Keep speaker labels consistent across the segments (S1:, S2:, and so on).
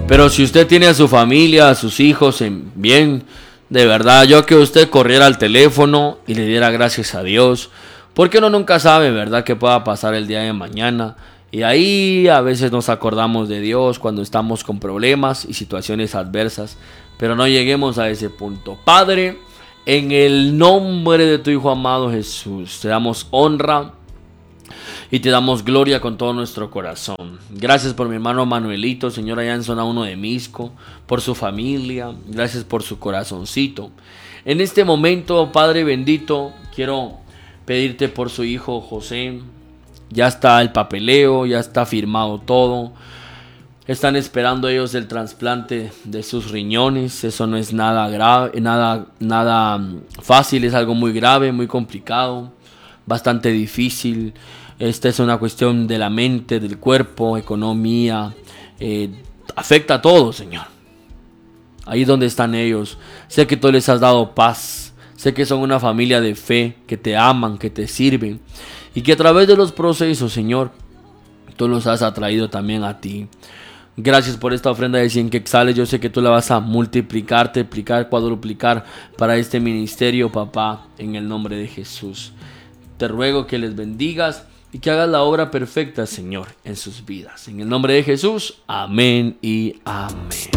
S1: Pero si usted tiene a su familia, a sus hijos en bien, de verdad, yo que usted corriera al teléfono y le diera gracias a Dios, porque uno nunca sabe, ¿verdad?, qué pueda pasar el día de mañana. Y ahí a veces nos acordamos de Dios cuando estamos con problemas y situaciones adversas, pero no lleguemos a ese punto. Padre, en el nombre de tu Hijo amado Jesús, te damos honra y te damos gloria con todo nuestro corazón. Gracias por mi hermano Manuelito, Señor, allá en zona 1 de Misco, por su familia, gracias por su corazoncito. En este momento, Padre bendito, quiero pedirte por su hijo José. Ya está el papeleo, ya está firmado todo. Están esperando ellos el trasplante de sus riñones. Eso no es nada grave, nada fácil, es algo muy grave, muy complicado, bastante difícil. Esta es una cuestión de la mente, del cuerpo, economía, afecta a todo, Señor. Ahí donde están ellos, sé que tú les has dado paz, sé que son una familia de fe, que te aman, que te sirven, y que a través de los procesos, Señor, tú los has atraído también a ti. Gracias por esta ofrenda de 100 quetzales. Yo sé que tú la vas a multiplicar, triplicar, cuadruplicar para este ministerio, papá, en el nombre de Jesús. Te ruego que les bendigas y que hagas la obra perfecta, Señor, en sus vidas. En el nombre de Jesús, amén y amén.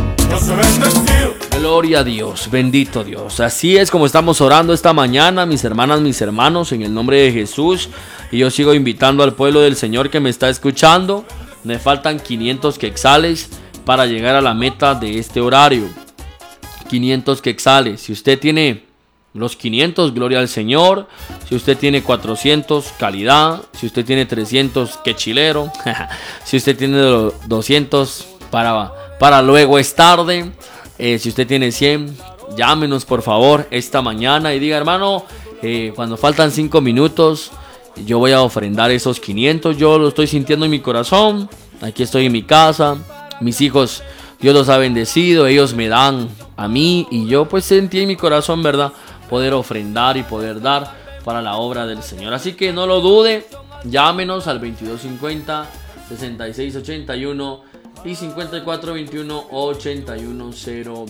S1: Gloria a Dios, bendito Dios. Así es como estamos orando esta mañana, mis hermanas, mis hermanos, en el nombre de Jesús. Y yo sigo invitando al pueblo del Señor que me está escuchando. Me faltan 500 quetzales para llegar a la meta de este horario. 500 quetzales. Si usted tiene los 500, gloria al Señor. Si usted tiene 400, calidad. Si usted tiene 300, que chilero. Si usted tiene 200, para luego es tarde. Si usted tiene 100, llámenos por favor esta mañana y diga, hermano, cuando faltan 5 minutos, yo voy a ofrendar esos 500. Yo lo estoy sintiendo en mi corazón. Aquí estoy en mi casa. Mis hijos, Dios los ha bendecido. Ellos me dan a mí. Y yo pues sentí en mi corazón, ¿verdad?, poder ofrendar y poder dar para la obra del Señor. Así que no lo dude. Llámenos al 2250 6681 y 5421 8102.